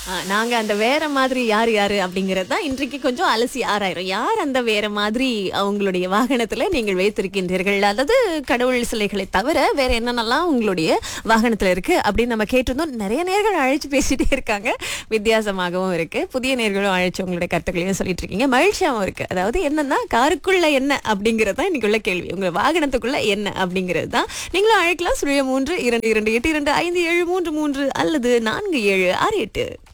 நாங்க அந்த வேற மாதிரி யாரு யாரு அப்படிங்கறது தான் இன்றைக்கு கொஞ்சம் அலசி ஆராயிரும். யார் அந்த வேற மாதிரி அவங்களுடைய வாகனத்துல நீங்கள் வைத்திருக்கின்றீர்கள், அதாவது கடவுள் சிலைகளை தவிர வேற என்னென்னலாம் உங்களுடைய வாகனத்துல இருக்கு அப்படின்னு நம்ம கேட்டிருந்தோம். நிறைய நேர்கள் அழைச்சு பேசிட்டே இருக்காங்க. வித்தியாசமாகவும் இருக்கு. புதிய நேர்களும் அழைச்சு உங்களுடைய கருத்துக்களையும் சொல்லிட்டு இருக்கீங்க. மகிழ்ச்சியாகவும் இருக்கு. அதாவது என்னன்னா காருக்குள்ள என்ன அப்படிங்கறது தான் இன்னைக்குள்ள கேள்வி. உங்க வாகனத்துக்குள்ள என்ன அப்படிங்கிறது தான். நீங்களும் அழைக்கலாம். 03 22 8 2 5 7 3 3 அல்லது 4 7 6 8.